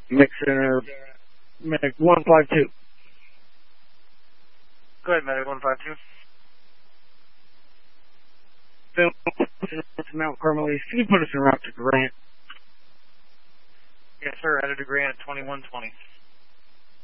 Mix Center, Medic 152. Go ahead, Medic 152. Mount Carmelite. Can you put us en route to Grant? Yes, sir. Headed to Grant at 2120.